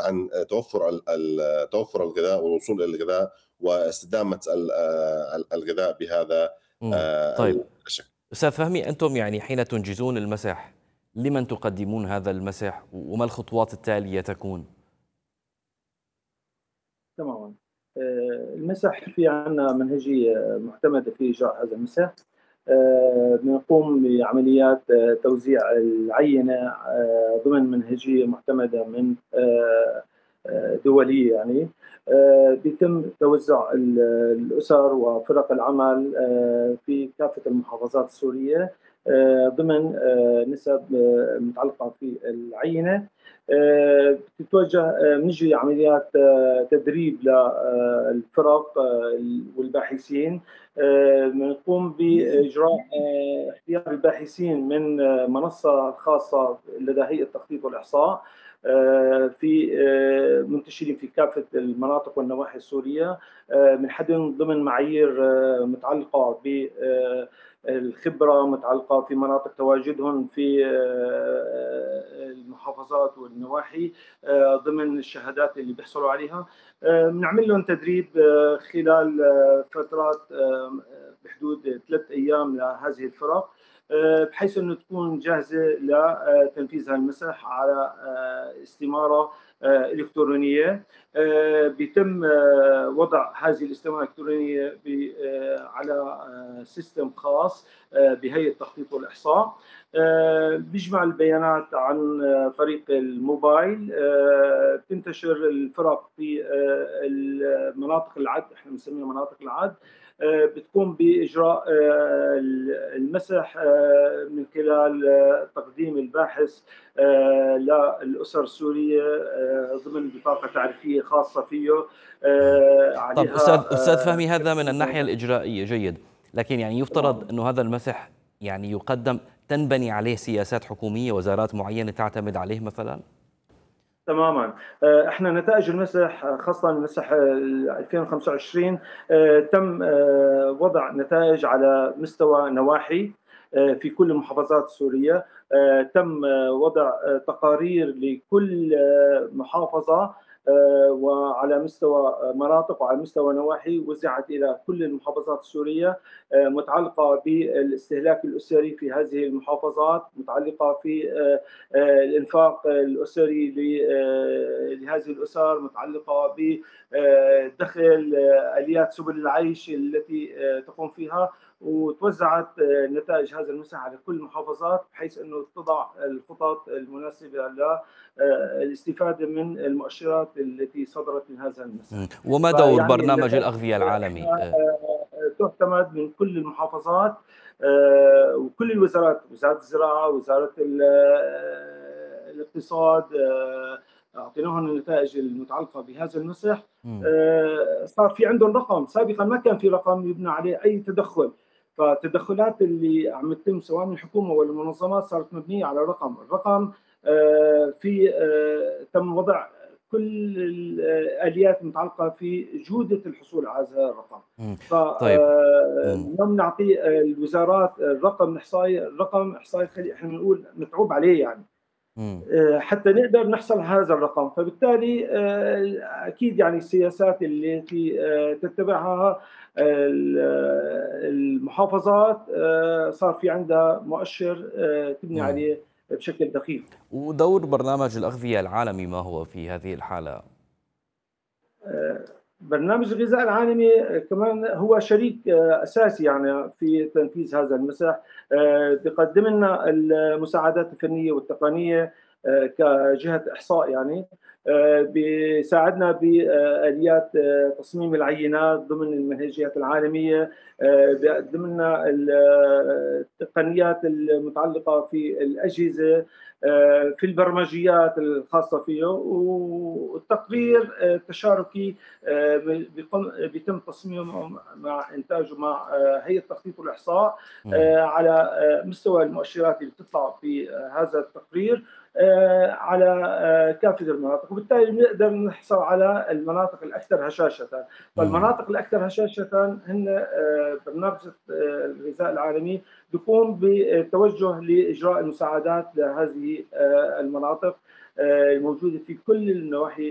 عن توفر الغذاء والوصول إلى الغذاء واستدامة الغذاء بهذا طيب الشكل. أستاذ فهمي، أنتم يعني حين تنجزون المسح لمن تقدمون هذا المسح وما الخطوات التالية تكون؟ تمامًا. المسح في عندنا منهجية معتمدة في إجراء هذا المسح. بنقوم بعمليات توزيع العينة ضمن منهجية معتمدة من دولية يعني. بيتم توزع الأسر وفرق العمل في كافة المحافظات السورية ضمن نسب متعلقة في العينة. بتتوجه بنجري عمليات تدريب للفرق والباحثين. بنقوم بإجراء اختيار الباحثين من منصة خاصة لدى هيئة التخطيط والإحصاء في منتشرين في كافة المناطق والنواحي السورية. بنحدد ضمن معايير متعلقة بالخبرة، متعلقة في مناطق تواجدهم في المحافظات والنواحي، ضمن الشهادات اللي بيحصلوا عليها. بنعمل لهم تدريب خلال فترات بحدود 3 أيام لهذه الفرق، بحيث أنه تكون جاهزة لتنفيذ المسح على استمارة إلكترونية. بيتم وضع هذه الاستمارة الإلكترونية على سيستم خاص بهيئة التخطيط والإحصاء. بيجمع البيانات عن طريق الموبايل. بتنتشر الفرق في المناطق العد، احنا بنسميها مناطق العد. بتقوم بإجراء المسح من خلال تقديم الباحث للأسر السورية ضمن بطاقة تعريفية خاصة فيه طب عليها. أستاذ فهمي، هذا من الناحية الإجرائية جيد، لكن يعني يفترض تمام. أنه هذا المسح يعني يقدم تنبني عليه سياسات حكومية، وزارات معينة تعتمد عليه مثلا؟ تماما. احنا نتائج المسح، خاصه المسح 2025، تم وضع نتائج على مستوى نواحي في كل المحافظات السوريه. تم وضع تقارير لكل محافظه وعلى مستوى مناطق وعلى مستوى نواحي، وزعت الى كل المحافظات السوريه متعلقه بالاستهلاك الاسري في هذه المحافظات، متعلقه في الانفاق الاسري لهذه الاسر، متعلقه بدخل اليات سبل العيش التي تقوم فيها. وتوزعت نتائج هذا المسح على كل المحافظات، بحيث انه تضع الخطط المناسبه للاستفاده من المؤشرات التي صدرت من هذا المسح. وما دور فيعني برنامج الأغذية العالمي؟ تعتمد من كل المحافظات وكل الوزارات، وزارة الزراعة، وزارة الاقتصاد، أعطيناهم النتائج المتعلقة بهذا المسح. صار في عندهم رقم، سابقا ما كان في رقم يبنى عليه أي تدخل. فالتدخلات اللي عم تتم سواء من الحكومة ولا المنظمات صارت مبنية على الرقم. في تم وضع كل الآليات المتعلقة في جودة الحصول على هذا الرقم. طيب. ما بنعطي الوزارات الرقم إحصائي احنا بنقول متعوب عليه يعني، حتى نقدر نحصل على هذا الرقم. فبالتالي أكيد يعني السياسات التي تتبعها المحافظات صار في عندها مؤشر تبني عليه بشكل دقيق. ودور برنامج الأغذية العالمي ما هو في هذه الحالة؟ برنامج الغذاء العالمي كمان هو شريك أساسي يعني في تنفيذ هذا المسح. بيقدم لنا المساعدات الفنية والتقنية كجهة إحصاء يعني. بيساعدنا بآليات تصميم العينات ضمن المنهجيات العالمية. بيقدم لنا التقنيات المتعلقة في الأجهزة، في البرمجيات الخاصة فيه، والتقرير التشاركي بيتم تصميمه مع إنتاجه مع هيئة التخطيط والإحصاء على مستوى المؤشرات اللي بتطلع في هذا التقرير على كافة المناطق، وبالتالي نقدر نحصل على المناطق الأكثر هشاشة. فالمناطق الأكثر هشاشة هن برنامج الغذاء العالمي بيقوم بالتوجه لإجراء المساعدات لهذه المناطق الموجودة في كل النواحي